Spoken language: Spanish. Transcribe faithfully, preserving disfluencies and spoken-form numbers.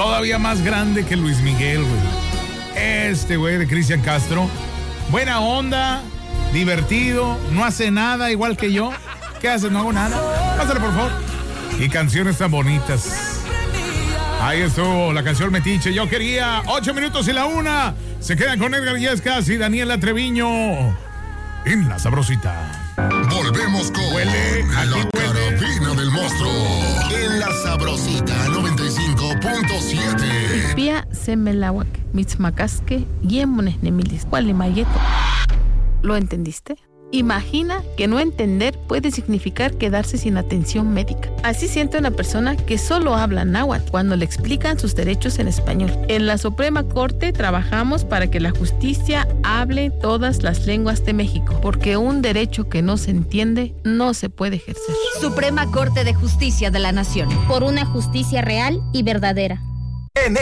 todavía más grande que Luis Miguel, güey. Este güey de Cristian Castro. Buena onda, divertido, no hace nada igual que yo. ¿Qué haces? No hago nada. Pásale, por favor. Y canciones tan bonitas. Ahí estuvo la canción Metiche. Yo quería ocho minutos y la una. Se quedan con Edgar Yescas y Daniela Treviño en La Sabrosita. Volvemos con Huele, La aquí huele. Carabina del Monstruo en La Sabrosita noventa y cinco punto siete. Pia semelawak, mitzmacasque, yemones nemilis, mayeto. ¿Lo entendiste? Imagina que no entender puede significar quedarse sin atención médica. Así siente una persona que solo habla náhuatl cuando le explican sus derechos en español. En la Suprema Corte trabajamos para que la justicia hable todas las lenguas de México, porque un derecho que no se entiende no se puede ejercer. Suprema Corte de Justicia de la Nación. Por una justicia real y verdadera. En